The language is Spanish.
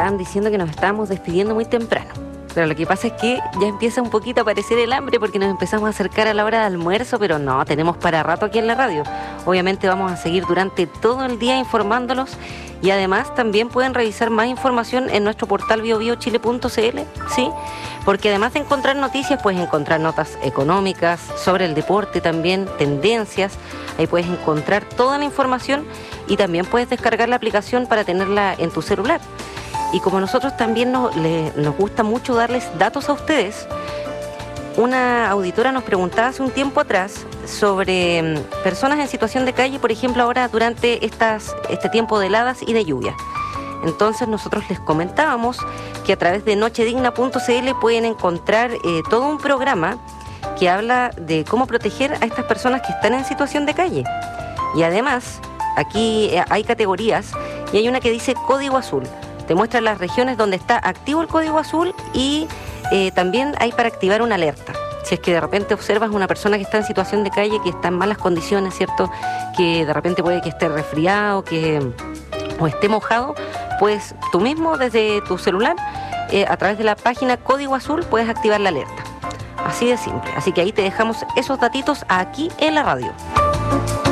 estaban diciendo que nos estábamos despidiendo muy temprano. Pero lo que pasa es que ya empieza un poquito a aparecer el hambre porque nos empezamos a acercar a la hora de almuerzo, pero no, tenemos para rato aquí en la radio. Obviamente vamos a seguir durante todo el día informándolos y además también pueden revisar más información en nuestro portal biobiochile.cl, ¿sí? Porque además de encontrar noticias, puedes encontrar notas económicas, sobre el deporte también, tendencias, ahí puedes encontrar toda la información y también puedes descargar la aplicación para tenerla en tu celular. Y como nosotros también nos gusta mucho darles datos a ustedes, una auditora nos preguntaba hace un tiempo atrás sobre personas en situación de calle, por ejemplo, ahora durante este tiempo de heladas y de lluvia. Entonces nosotros les comentábamos que a través de nochedigna.cl pueden encontrar todo un programa que habla de cómo proteger a estas personas que están en situación de calle. Y además, aquí hay categorías y hay una que dice Código Azul. Te muestra las regiones donde está activo el código azul y también hay para activar una alerta. Si es que de repente observas una persona que está en situación de calle, que está en malas condiciones, ¿cierto? Que de repente puede que esté resfriado, o esté mojado, pues tú mismo desde tu celular, a través de la página Código Azul, puedes activar la alerta. Así de simple. Así que ahí te dejamos esos datitos aquí en la radio.